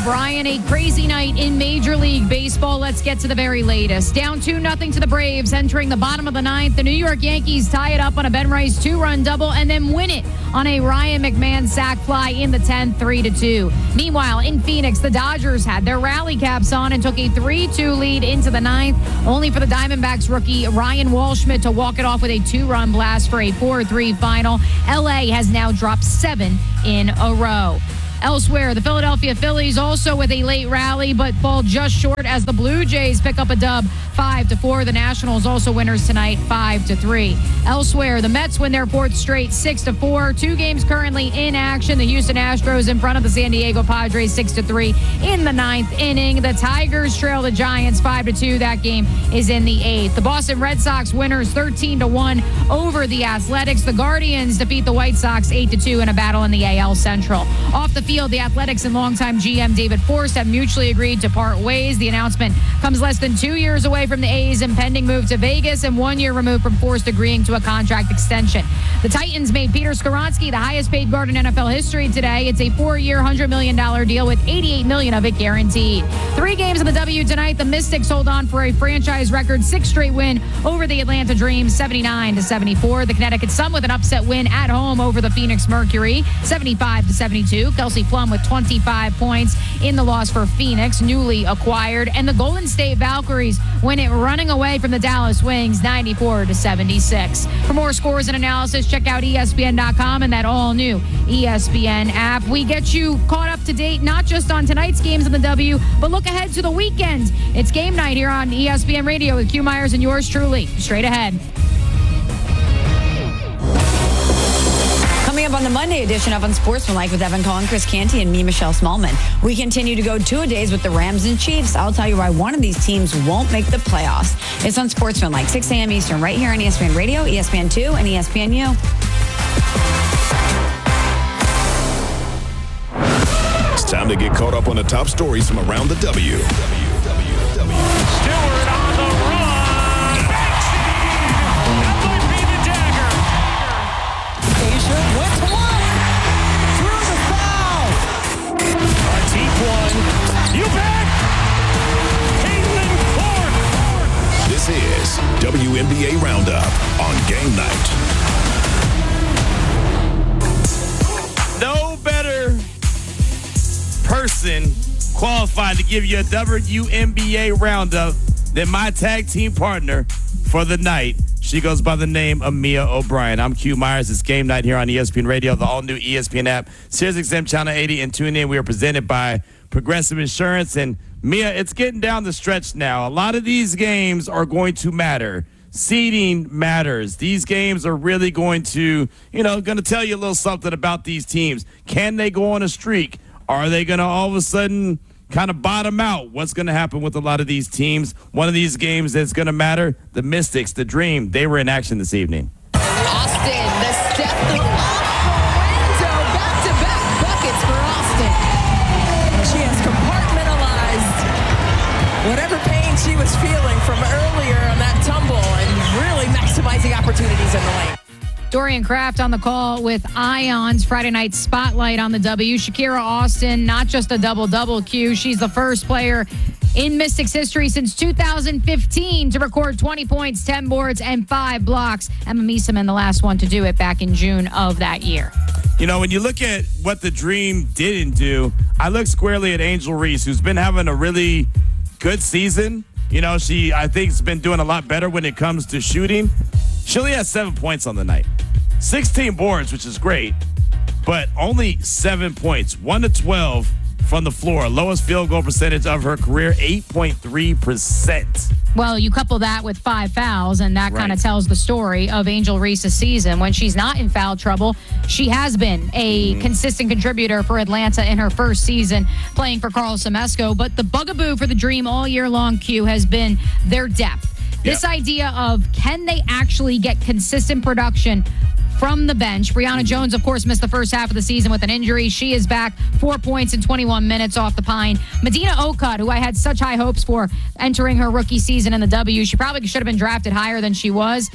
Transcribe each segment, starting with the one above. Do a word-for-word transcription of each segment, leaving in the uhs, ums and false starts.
O'Brien. A crazy night in Major League Baseball. Let's get to the very latest. Down two nothing to the Braves entering the bottom of the ninth. The New York Yankees tie it up on a Ben Rice two-run double and then win it on a Ryan McMahon sac fly in the tenth, three to two. Meanwhile, in Phoenix, the Dodgers had their rally caps on and took a three two lead into the ninth, only for the Diamondbacks rookie Ryan Walschmidt to walk it off with a two-run blast for a four three final. L A has now dropped seven in a row. Elsewhere, the Philadelphia Phillies also with a late rally, but fall just short as the Blue Jays pick up a dub five to four. The Nationals also winners tonight, five to three. Elsewhere, the Mets win their fourth straight, six to four. Two games currently in action. The Houston Astros in front of the San Diego Padres, six to three in the ninth inning. The Tigers trail the Giants, five to two. That game is in the eighth. The Boston Red Sox winners, thirteen to one over the Athletics. The Guardians defeat the White Sox, eight to two in a battle in the A L Central. Off the field, the Athletics and longtime G M David Forst have mutually agreed to part ways. The announcement comes less than two years away from the A's impending move to Vegas and one year removed from Forst agreeing to a contract extension. The Titans made Peter Skoronski the highest paid guard in N F L history today. It's a four-year, one hundred million dollars deal with eighty-eight million dollars of it guaranteed. Three games in the W tonight. The Mystics hold on for a franchise record six straight win over the Atlanta Dreams, seventy-nine to seventy-four. The Connecticut Sun with an upset win at home over the Phoenix Mercury, seventy-five to seventy-two. Kelsey Plum with twenty-five points in the loss for Phoenix, newly acquired. And the Golden State Valkyries win it running away from the Dallas Wings, ninety-four to seventy-six. For more scores and analysis, check out E S P N dot com and that all-new E S P N app. We get you caught up to date, not just on tonight's games in the W, but look ahead to the weekend. It's game night here on E S P N Radio with Q Myers and yours truly. Straight ahead. Coming up on the Monday edition of Unsportsmanlike with Evan Cohen, Chris Canty, and me, Michelle Smallman. We continue to go two-a-days with the Rams and Chiefs. I'll tell you why one of these teams won't make the playoffs. It's Unsportsmanlike, six a.m. Eastern, right here on E S P N Radio, E S P N two, and E S P N U. It's time to get caught up on the top stories from around the W. Stewart on the run. That might be the dagger. Asia went to one. Through the foul. A deep one. You bet. Caitlin Clark. This is W N B A Roundup on Game Night. No better person qualified to give you a W N B A Roundup than my tag team partner for the night. She goes by the name of Mia O'Brien. I'm Q Myers. It's Game Night here on E S P N Radio, the all-new E S P N app, SiriusXM Channel eighty, and tune in. We are presented by Progressive Insurance. And Mia, it's getting down the stretch now. A lot of these games are going to matter. Seeding matters. These games are really going to, you know, going to tell you a little something about these teams. Can they go on a streak? Are they going to all of a sudden kind of bottom out? What's going to happen with a lot of these teams? One of these games that's going to matter, the Mystics, the Dream, they were in action this evening. Austin, the step through off Lorenzo. Back-to-back buckets for Austin. She has compartmentalized whatever pain she was feeling from earlier on that tumble and really maximizing opportunities in the lane. Dorian Kraft on the call with Ions Friday Night Spotlight on the W. Shakira Austin, not just a double-double Q. She's the first player in Mystics history since two thousand fifteen to record twenty points, ten boards, and five blocks. Emma Meeseman, the last one to do it back in June of that year. You know, when you look at what the Dream didn't do, I look squarely at Angel Reese, who's been having a really good season. You know, she, I think, has been doing a lot better when it comes to shooting. She only has seven points on the night. sixteen boards, which is great, but only seven points. one to twelve from the floor. Lowest field goal percentage of her career, eight point three percent. Well, you couple that with five fouls, and that Right. kind of tells the story of Angel Reese's season. When she's not in foul trouble, she has been a mm. consistent contributor for Atlanta in her first season playing for Carl Semesco. But the bugaboo for the Dream all year long, Q, has been their depth. This yep. idea of can they actually get consistent production from the bench. Brianna Jones, of course, missed the first half of the season with an injury. She is back, four points in twenty-one minutes off the pine. Medina Okut, who I had such high hopes for entering her rookie season in the W. She probably should have been drafted higher than she was.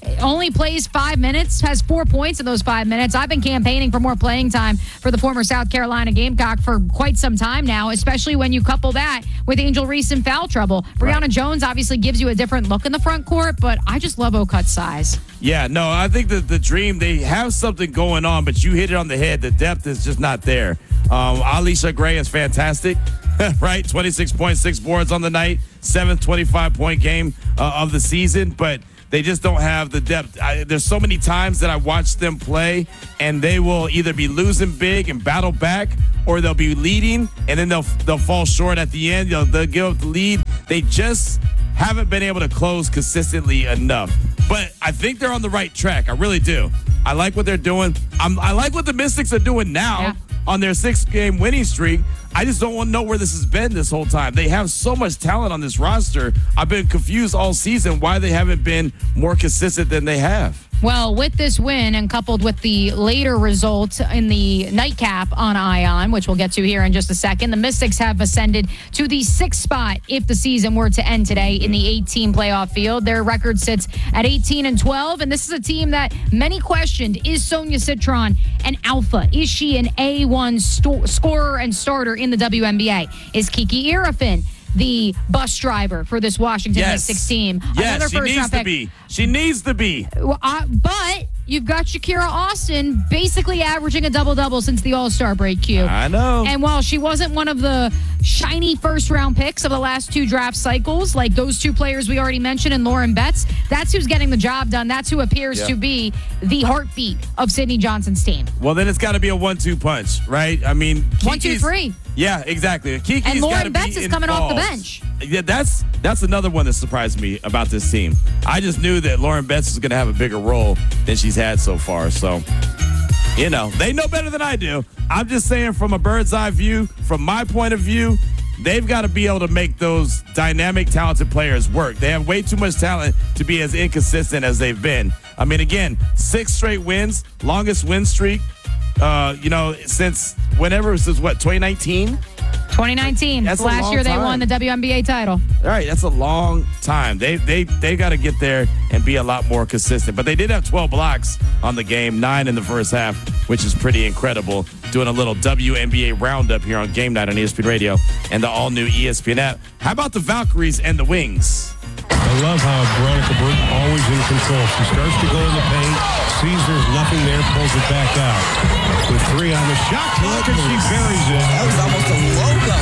only plays five minutes, has four points in those five minutes. I've been campaigning for more playing time for the former South Carolina Gamecock for quite some time now, especially when you couple that with Angel Reese in foul trouble. Brianna Right. Jones obviously gives you a different look in the front court, but I just love Okut's size. Yeah, no, I think that the Dream, they have something going on, but you hit it on the head. The depth is just not there. Um, Alicia Gray is fantastic, right? twenty-six point six boards on the night, seventh twenty-five point game uh, of the season, but they just don't have the depth. I, there's so many times that I watch them play, and they will either be losing big and battle back, or they'll be leading, and then they'll they'll fall short at the end. They'll, they'll give up the lead. They just haven't been able to close consistently enough. But I think they're on the right track. I really do. I like what they're doing. I'm, I like what the Mystics are doing now Yeah. on their six-game winning streak. I just don't want to know where this has been this whole time. They have so much talent on this roster. I've been confused all season why they haven't been more consistent than they have. Well, with this win and coupled with the later result in the nightcap on Ion, which we'll get to here in just a second, the Mystics have ascended to the sixth spot if the season were to end today in the eight-team playoff field. Their record sits at eighteen and twelve, and this is a team that many questioned, is Sonia Citron an alpha? Is she an A one sto- scorer and starter in the W N B A? Is Kiki Irafin the bus driver for this Washington Yes. Mystics team? Yes, Another she first needs round to pick. be. She needs to be. Well, uh, but you've got Shakira Austin basically averaging a double-double since the All-Star break, Q. I know. And while she wasn't one of the shiny first-round picks of the last two draft cycles, like those two players we already mentioned and Lauren Betts, that's who's getting the job done. That's who appears Yeah. to be the heartbeat of Sydney Johnson's team. Well, then it's got to be a one-two punch, right? I mean, One, two, Kiki's- three. Yeah, exactly. Kiki's And Lauren gotta be Betts is coming off the involved. bench. Yeah, that's that's another one that surprised me about this team. I just knew that Lauren Betts was going to have a bigger role than she's had so far. So, you know, they know better than I do. I'm just saying from a bird's eye view, from my point of view, they've got to be able to make those dynamic, talented players work. They have way too much talent to be as inconsistent as they've been. I mean, again, six straight wins, longest win streak, uh, you know, since whenever, since what, twenty nineteen? twenty nineteen. That's a Last long year they time. won the W N B A title. All right, that's a long time. They they they got to get there and be a lot more consistent. But they did have twelve blocks on the game, nine in the first half, which is pretty incredible. Doing a little W N B A roundup here on Game Night on E S P N Radio and the all-new E S P N app. How about the Valkyries and the Wings? I love how Veronica Burton always in control. She starts to go in the paint, sees there's nothing there, pulls it back out. With three on the shot clock, and she buries it. That was almost a logo.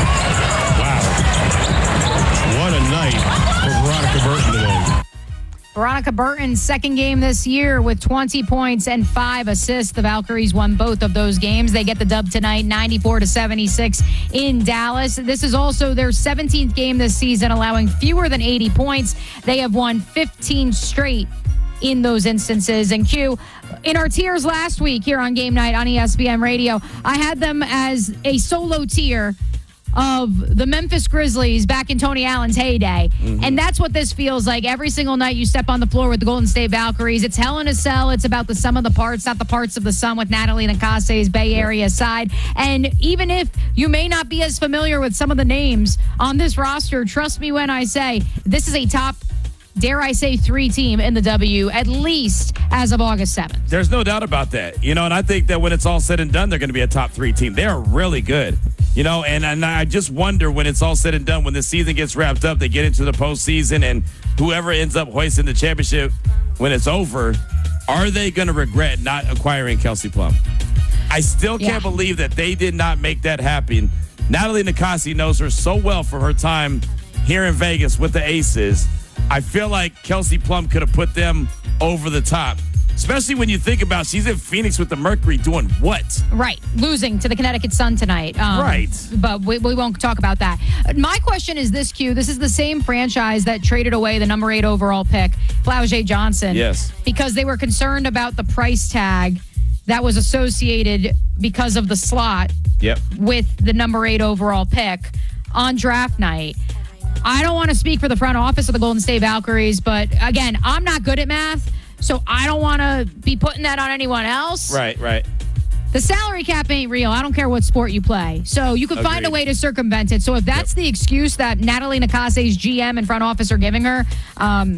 Wow. What a night for Veronica Burton today. Veronica Burton's second game this year with twenty points and five assists. The Valkyries won both of those games. They get the dub tonight, ninety-four to seventy-six in Dallas. This is also their seventeenth game this season, allowing fewer than eighty points. They have won fifteen straight in those instances. And Q, in our tiers last week here on Game Night on E S P N Radio, I had them as a solo tier of the Memphis Grizzlies back in Tony Allen's heyday. Mm-hmm. And that's what this feels like. Every single night you step on the floor with the Golden State Valkyries. It's hell in a cell. It's about the sum of the parts, not the parts of the sum with Natalie Nakase's Bay Area side. And even if you may not be as familiar with some of the names on this roster, trust me when I say this is a top, dare I say, three team in the W, at least as of August seventh. There's no doubt about that. You know, and I think that when it's all said and done, they're going to be a top three team. They are really good. You know, and, and I just wonder when it's all said and done, when the season gets wrapped up, they get into the postseason, and whoever ends up hoisting the championship when it's over, are they going to regret not acquiring Kelsey Plum? I still can't Yeah. believe that they did not make that happen. Natalie Nakase knows her so well from her time here in Vegas with the Aces. I feel like Kelsey Plum could have put them over the top. Especially when you think about she's in Phoenix with the Mercury doing what? Right. Losing to the Connecticut Sun tonight. Um, Right. But we, we won't talk about that. My question is this, Q. This is the same franchise that traded away the number eight overall pick, Flau'jae Johnson. Yes. Because they were concerned about the price tag that was associated because of the slot Yep. with the number eight overall pick on draft night. I don't want to speak for the front office of the Golden State Valkyries, but again, I'm not good at math. So I don't want to be putting that on anyone else. Right, right. The salary cap ain't real. I don't care what sport you play. So you can find a Agreed. way to circumvent it. So if that's Yep. the excuse that Natalie Nakase's G M and front office are giving her, um,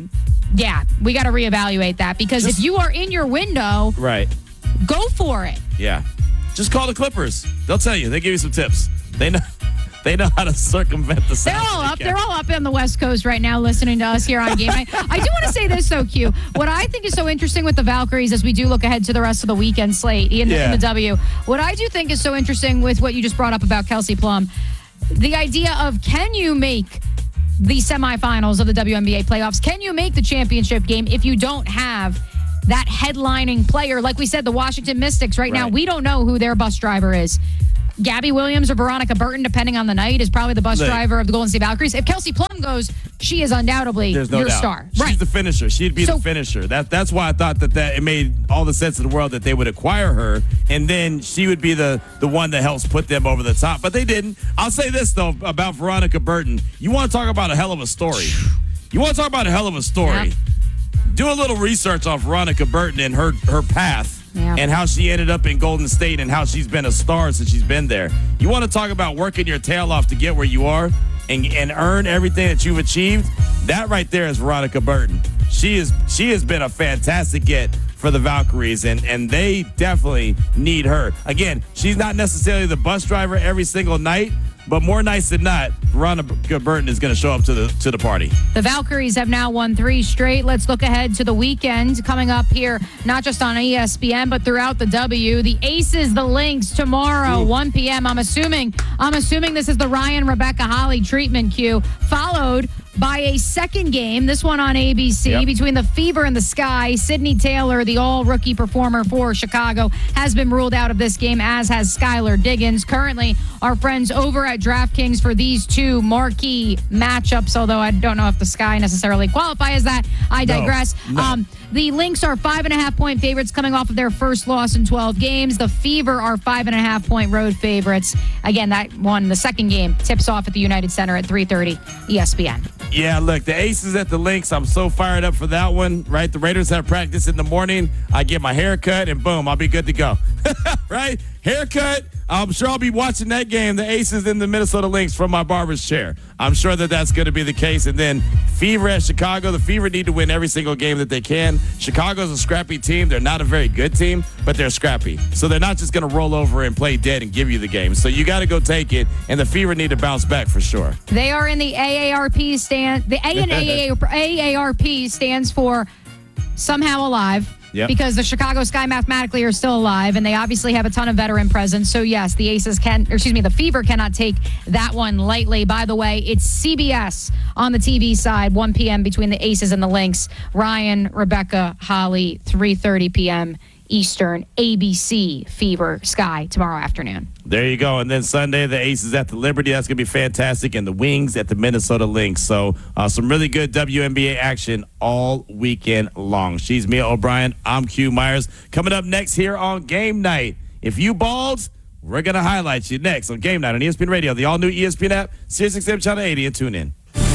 yeah, we got to reevaluate that because Just- if you are in your window, Right. go for it. Yeah. Just call the Clippers. They'll tell you. They give you some tips. They know they know how to circumvent the They're salary all up. cap. They're all up on the West Coast right now listening to us here on Game Night. I do want to say this, though, Q. What I think is so interesting with the Valkyries as we do look ahead to the rest of the weekend slate in, Yeah. in the W, what I do think is so interesting with what you just brought up about Kelsey Plum, the idea of can you make the semifinals of the W N B A playoffs? Can you make the championship game if you don't have that headlining player? Like we said, the Washington Mystics right, now, Right. we don't know who their bus driver is. Gabby Williams or Veronica Burton, depending on the night, is probably the bus Look. driver of the Golden State Valkyries. If Kelsey Plum goes, she is undoubtedly There's no your doubt. star. She's Right. the finisher. She'd be So- the finisher. That that's why I thought that, that it made all the sense in the world that they would acquire her, and then she would be the the one that helps put them over the top. But they didn't. I'll say this though about Veronica Burton. You want to talk about a hell of a story. You want to talk about a hell of a story. Yep. Do a little research on Veronica Burton and her her path. Yeah. And how she ended up in Golden State and how she's been a star since she's been there. You want to talk about working your tail off to get where you are and, and earn everything that you've achieved? That right there is Veronica Burton. She is she has been a fantastic get for the Valkyries, and, and they definitely need her. Again, she's not necessarily the bus driver every single night, but more nights than not, Veronica Burton is going to show up to the to the party. The Valkyries have now won three straight. Let's look ahead to the weekend coming up here, not just on E S P N, but throughout the W. The Aces, the Lynx, tomorrow, one p.m. I'm assuming, I'm assuming this is the Ryan Rebecca Holly treatment cue, followed by a second game, this one on A B C, Yep. between the Fever and the Sky. Sydney Taylor, the all-rookie performer for Chicago, has been ruled out of this game, as has Skylar Diggins. Currently, our friends over at DraftKings for these two marquee matchups, although I don't know if the Sky necessarily qualify as that. I digress. No. Um, the Lynx are five and a half point favorites coming off of their first loss in twelve games. The Fever are five and a half point road favorites. Again, that one, the second game, tips off at the United Center at three thirty E S P N. Yeah, look, the Aces at the Lynx, I'm so fired up for that one, right? The Raiders have practice in the morning. I get my hair cut, and boom, I'll be good to go. Right? Haircut. I'm sure I'll be watching that game, the Aces and the Minnesota Lynx, from my barber's chair. I'm sure that that's going to be the case. And then Fever at Chicago. The Fever need to win every single game that they can. Chicago's a scrappy team. They're not a very good team, but they're scrappy. So they're not just going to roll over and play dead and give you the game. So you got to go take it, and the Fever need to bounce back for sure. They are in the A A R P stand. The A and A A R P stands for somehow alive. Yep. Because the Chicago Sky mathematically are still alive, and they obviously have a ton of veteran presence. So, yes, the Aces can, or excuse me, the Fever cannot take that one lightly. By the way, it's C B S on the T V side, one p.m. between the Aces and the Lynx. Ryan, Rebecca, Holly, three thirty p.m. Eastern, A B C, Fever, Sky, tomorrow afternoon. There you go. And then Sunday, the Aces at the Liberty. That's going to be fantastic. And the Wings at the Minnesota Lynx. So uh, some really good W N B A action all weekend long. She's Mia O'Brien. I'm Q Myers. Coming up next here on Game Night. If you balled, we're going to highlight you next on Game Night on E S P N Radio, the all-new E S P N app, Sirius X M Channel eighty, and tune in.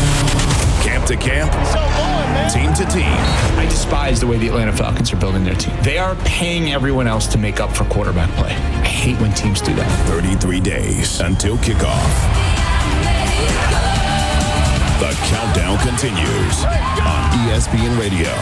Camp to camp, team to team. I despise the way the Atlanta Falcons are building their team. They are paying everyone else to make up for quarterback play. I hate when teams do that. thirty-three days until kickoff. The countdown continues on E S P N Radio.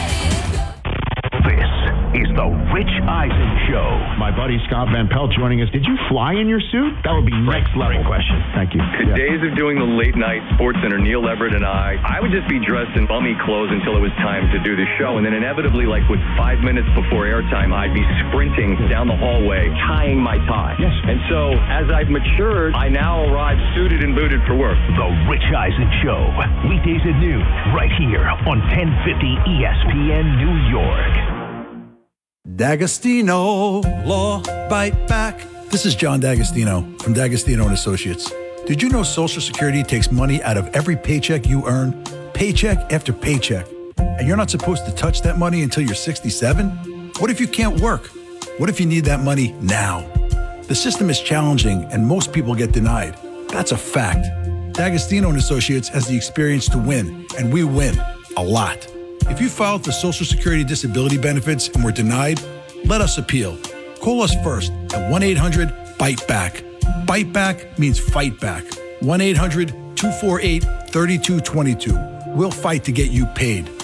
This is the Rich Eisen Show. My buddy Scott Van Pelt joining us. Did you fly in your suit? That would be next level. Great question. Thank you. The Yeah. days of doing the late night Sports Center, Neil Everett and I, I would just be dressed in bummy clothes until it was time to do the show. And then inevitably, like with five minutes before airtime, I'd be sprinting down the hallway, tying my tie. Yes. And so as I've matured, I now arrive suited and booted for work. The Rich Eisen Show. Weekdays at noon, right here on ten fifty E S P N New York. D'Agostino, Law Bite Back. This is John D'Agostino from D'Agostino and Associates. Did you know Social Security takes money out of every paycheck you earn, paycheck after paycheck, and you're not supposed to touch that money until you're sixty-seven? What if you can't work? What if you need that money now? The system is challenging and most people get denied. That's a fact. D'Agostino and Associates has the experience to win, and we win a lot. If you filed for Social Security disability benefits and were denied, let us appeal. Call us first at one eight hundred bite back. Bite back means fight back. one eight hundred two four eight three two two two. We'll fight to get you paid.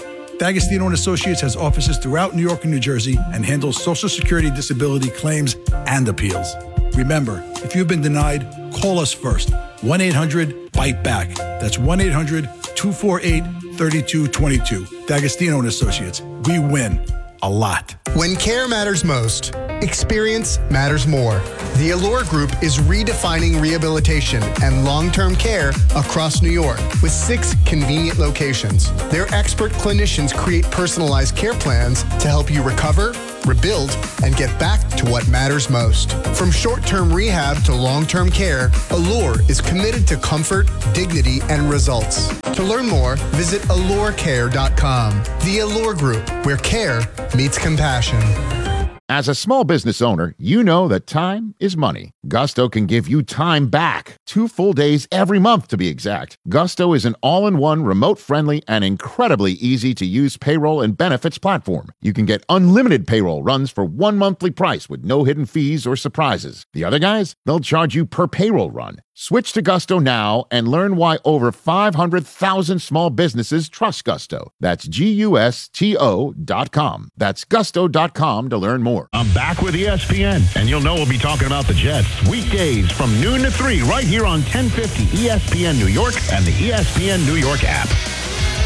D'Agostino and Associates has offices throughout New York and New Jersey and handles Social Security disability claims and appeals. Remember, if you've been denied, call us first. one eight hundred bite back. That's one eight hundred two four eight three two two two. D'Agostino and Associates. We win. A lot. When care matters most, experience matters more. The Allure Group is redefining rehabilitation and long-term care across New York with six convenient locations. Their expert clinicians create personalized care plans to help you recover, rebuild, and get back to what matters most. From short-term rehab to long-term care, Allure is committed to comfort, dignity, and results. To learn more, visit allure care dot com. The Allure Group, where care meets compassion. As a small business owner, you know that time is money. Gusto can give you time back. Two full days every month, to be exact. Gusto is an all-in-one, remote-friendly, and incredibly easy-to-use payroll and benefits platform. You can get unlimited payroll runs for one monthly price with no hidden fees or surprises. The other guys, they'll charge you per payroll run. Switch to Gusto now and learn why over five hundred thousand small businesses trust Gusto. That's G U S T O dot com. That's gusto dot com to learn more. I'm back with E S P N, and you'll know we'll be talking about the Jets weekdays from noon to three right here on ten fifty E S P N New York and the E S P N New York app.